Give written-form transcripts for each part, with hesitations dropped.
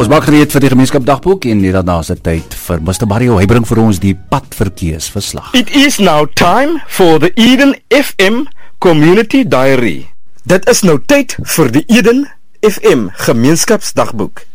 Ons maak gereed vir die gemeenskapsdagboek en net daarna is dit tyd vir Mr. Mario. Hy bring vir ons die padverkeersverslag. It is now time for the Eden FM Community Diary. Dit is nou tyd vir die Eden FM Gemeenskapsdagboek.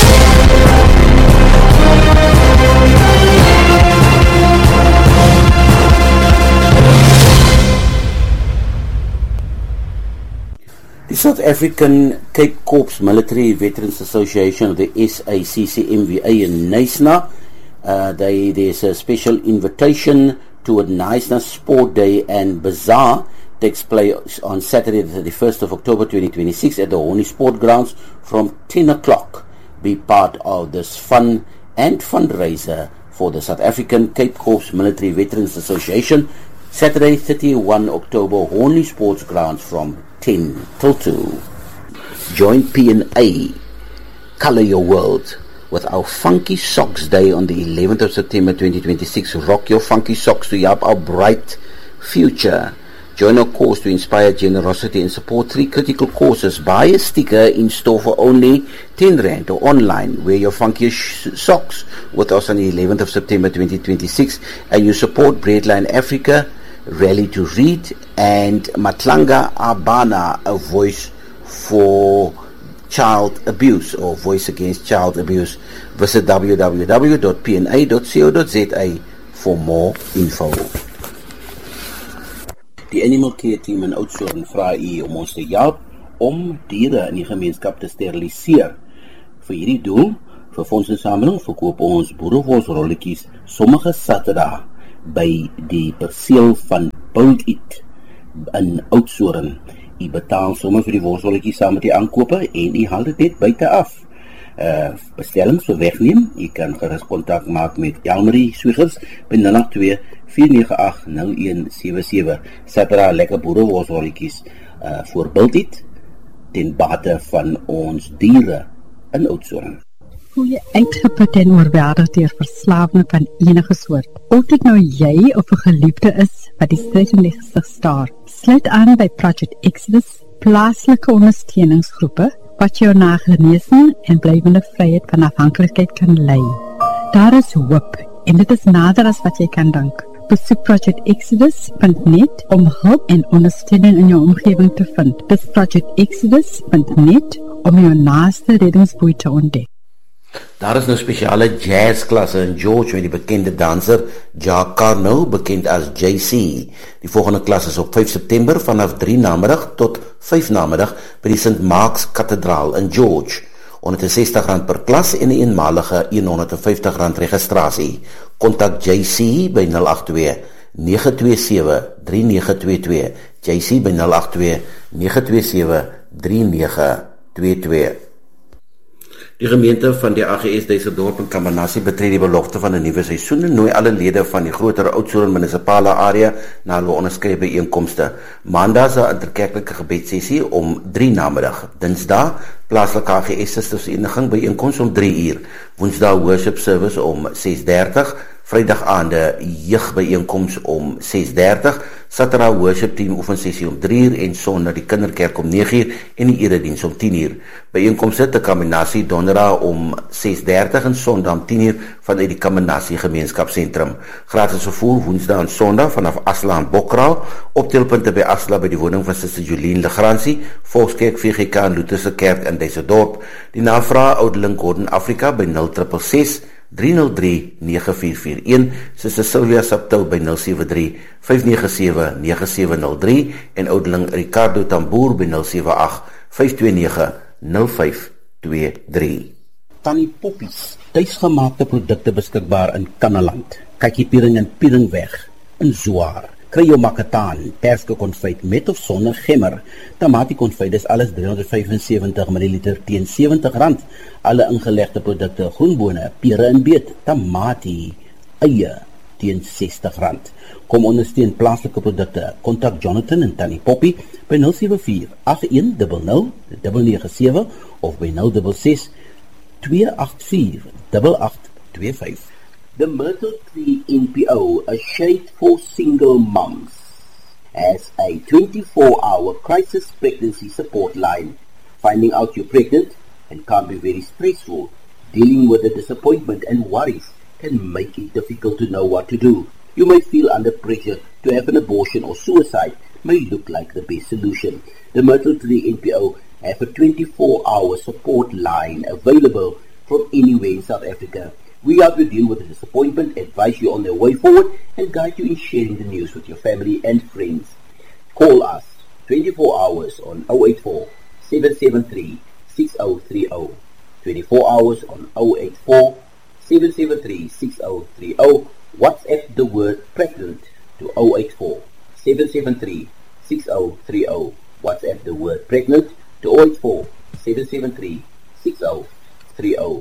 The South African Cape Corps Military Veterans Association, the SACCMVA in Knysna, there's a special invitation to a Knysna Sport Day and Bazaar takes place on Saturday the 31st of October 2026 at the Horny Sport Grounds from 10 o'clock. Be part of this fun and fundraiser for the South African Cape Corps Military Veterans Association, Saturday 31 October, Horny Sports Grounds from 10 till 2. Join P&A, Color Your World, with our Funky Socks Day on the 11th of September 2026. Rock your funky socks to help our bright future. Join our cause to inspire generosity and support 3 critical causes. Buy a sticker in store for only 10 Rand or online. Wear your funky socks with us on the 11th of September 2026 and you support Breadline Africa, Rally to Read, and Matlanga Abana, a voice for child abuse or voice against child abuse. Visit www.pna.co.za for more info. Die Animal Care Team in Oudtshoorn vra u om ons te help om diere in die gemeenskap te steriliseer. Vir hierdie doel, vir fondsinsameling, verkoop ons boerewolsrolletjies sommige Saterdag by die perseel van Bold Eat in Oudtshoorn. U betaal sommer vir die worsrolletjies saam met die aankope en u haal dit net buite af. Bestellings vir wegneem, u kan gerus kontak maak met Elmarie Swiggers by 082-498-0177. Saterdag lekker boereworsrolletjies voor Bold Eat ten bate van ons diere in Oudtshoorn. Hoe jy uitgeput en oorweldig deur verslawing van enige soort. Of dit nou jy of 'n geliefde is wat die stryd in die gesig staar, sluit aan by Project Exodus, plaaslike ondersteuningsgroepe wat jou na genesing en blywende vryheid van afhanklikheid kan lei. Daar is hoop en dit is nader as wat jy kan dink. Besoek projectexodus.net om hulp en ondersteuning in jou omgewing te vind. Dis projectexodus.net om jou naaste reddingsboei te ontdek. Daar is nou spesiale jazzklasse in George met die bekende danser Jacques Carnot, bekend as JC. Die volgende klas is op 5 September vanaf 3 namiddag tot 5 namiddag by die St. Mark's Kathedraal in George. R160 per klas en 'n eenmalige R150 registrasie. Kontak JC by 082-927-3922. JC by 082-927-3922. Die gemeente van die AGS Duisseldorp en Kamanasie betree die belofte van 'n nuwe seisoen en nooi alle lede van die groter Oudtshoorn munisipale area na hulle onderskeie byeenkomste. Maandag is 'n interkerklike gebedsessie om 3 namiddag. Dinsdag plaaslike AGS Sistersvereniging byeenkoms om 3 uur. Woensdag worship service om 6:30. Vrydag aande jeugbyeenkoms om 6:30, Saterdag worship team oefensessie om 3 uur en Sondag die kinderkerk om 9 uur en die erediens om 10 uur. Byeenkomste te Kamanasie Donderdag om 6:30 en Sondag om 10 uur vanuit die Kamanasie Gemeenskapsentrum. Gratis vervoer Woensdag en Sondag vanaf Asla en Bokraal, optelpunte by Asla by die woning van Suster Jolien Legrandsie, Volkskerk VGK en Lutherse Kerk in Duisseldorp. Die navraag Oudeling Gordon Afrika by 066 303-9441, Suster Sylvia Saptou by 073-597-9703 en Oudeling Ricardo Tamboer by 078-529-0523. Tannie Poppies, tuisgemaakte produkte beskikbaar in Kannaland. Kykie Piering en Pieringweg in Zwaar. Kry jou makataan, perske konfyt met of sonder gemmer. Tamatie konfyt is alles 375 ml teen R70. Alle ingelegde produkte, groenbone, pere en beet, tamatie, eie teen R60. Kom ondersteun plaaslike produkte. Kontak Jonathan en Tannie Poppy by 074-8100-997 of by 066-284-8825. The Myrtle Tree NPO, a shade for single moms, has a 24-hour crisis pregnancy support line. Finding out you're pregnant and can't be very stressful. Dealing with the disappointment and worries can make it difficult to know what to do. You may feel under pressure to have an abortion, or suicide may look like the best solution. The Myrtle Tree NPO have a 24-hour support line available from anywhere in South Africa. We are to deal with the disappointment, advise you on the way forward, and guide you in sharing the news with your family and friends. Call us 24 hours on 084 773 6030. 24 hours on 084 773 6030. WhatsApp the word pregnant to 084 773 6030. WhatsApp the word pregnant to 084 773 6030.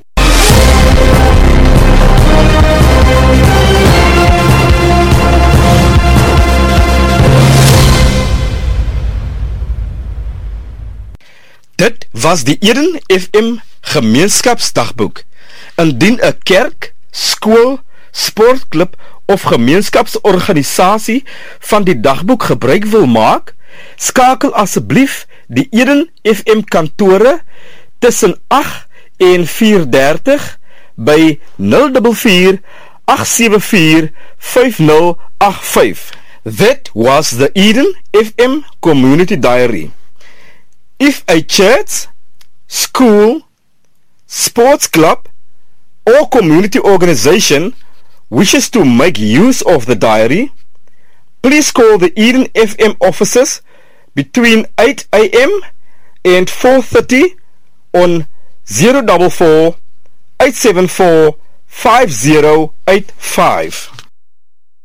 Dit was die Eden FM Gemeenskapsdagboek. Indien 'n kerk, skool, sportklub of gemeenskapsorganisasie van die dagboek gebruik wil maak, skakel asseblief die Eden FM kantore tussen 8 en 4:30 by 044 874 5085. That was the Eden FM Community Diary. If a church, school, sports club, or community organization wishes to make use of the diary, please call the Eden FM offices between 8 a.m. and 4:30 on 044 874 5085.